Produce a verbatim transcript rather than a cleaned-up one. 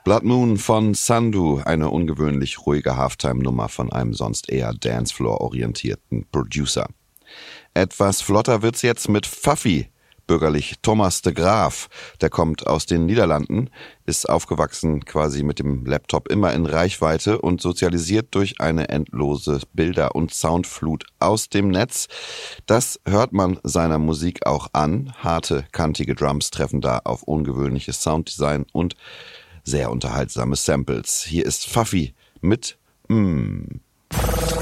Blood Moon von Sandu, eine ungewöhnlich ruhige Halftime-Nummer von einem sonst eher Dancefloor-orientierten Producer. Etwas flotter wird's jetzt mit Pfaffy, bürgerlich Thomas de Graaf. Der kommt aus den Niederlanden, ist aufgewachsen quasi mit dem Laptop immer in Reichweite und sozialisiert durch eine endlose Bilder- und Soundflut aus dem Netz. Das hört man seiner Musik auch an. Harte, kantige Drums treffen da auf ungewöhnliches Sounddesign und sehr unterhaltsame Samples. Hier ist Pfaffy mit Mmm.